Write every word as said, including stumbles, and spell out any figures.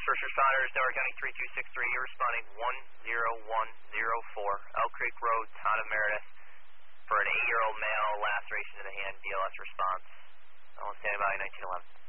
first responders, Delaware County three two six three, you're responding one zero one zero four, Elk Creek Road, Town of Meredith, for an eight-year-old male, laceration to the hand, B L S response. I'll stand by nineteen eleven.